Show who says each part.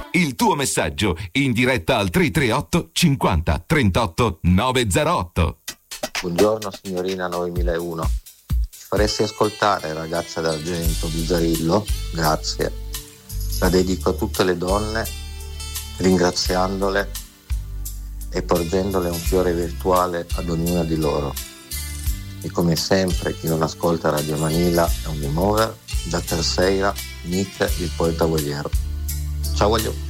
Speaker 1: Il tuo messaggio in diretta al 338 50 38 908.
Speaker 2: Buongiorno signorina 9001. Faresti ascoltare Ragazza d'Argento di Zarillo? Grazie. La dedico a tutte le donne, ringraziandole e porgendole un fiore virtuale ad ognuna di loro. E come sempre, chi non ascolta Radio Manila è un game over. Da terceira, Nick, il poeta guerriero. Ciao, voglio.